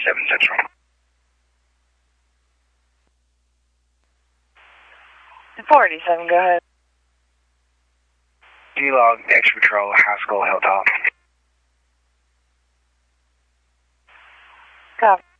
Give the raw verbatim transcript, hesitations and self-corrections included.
seven Central. four eighty-seven, go ahead. G-Log, Extra Patrol, High School, Hilltop. Copy.